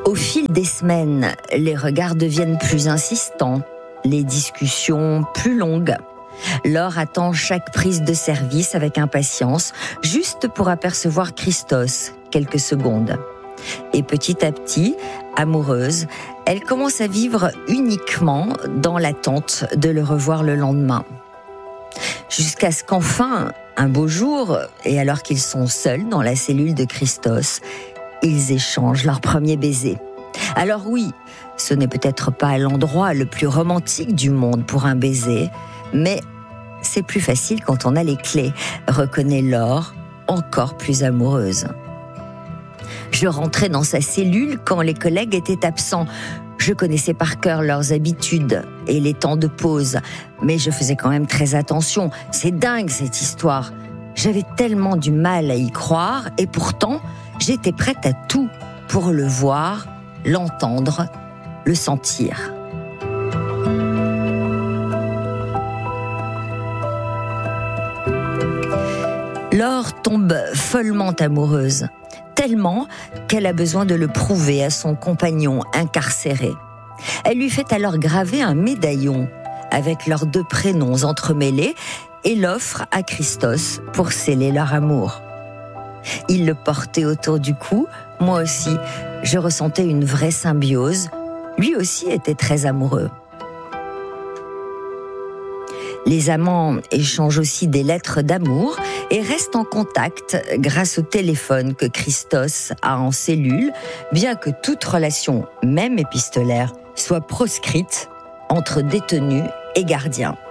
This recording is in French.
Au fil des semaines, les regards deviennent plus insistants, les discussions plus longues. Laure attend chaque prise de service avec impatience, juste pour apercevoir Christos quelques secondes. Et petit à petit, amoureuse, elle commence à vivre uniquement dans l'attente de le revoir le lendemain. Jusqu'à ce qu'enfin, un beau jour, et alors qu'ils sont seuls dans la cellule de Christos, ils échangent leur premier baiser. Alors oui, ce n'est peut-être pas l'endroit le plus romantique du monde pour un baiser, mais c'est plus facile quand on a les clés, reconnaît Laure, encore plus amoureuse. Je rentrais dans sa cellule quand les collègues étaient absents. Je connaissais par cœur leurs habitudes et les temps de pause, mais je faisais quand même très attention. C'est dingue cette histoire. J'avais tellement du mal à y croire et pourtant, j'étais prête à tout pour le voir, l'entendre, le sentir. Laure tombe follement amoureuse, tellement qu'elle a besoin de le prouver à son compagnon incarcéré. Elle lui fait alors graver un médaillon avec leurs 2 prénoms entremêlés et l'offre à Christos pour sceller leur amour. Il le portait autour du cou, moi aussi, je ressentais une vraie symbiose. Lui aussi était très amoureux. Les amants échangent aussi des lettres d'amour et restent en contact grâce au téléphone que Christos a en cellule, bien que toute relation, même épistolaire, soit proscrite entre détenus et gardiens.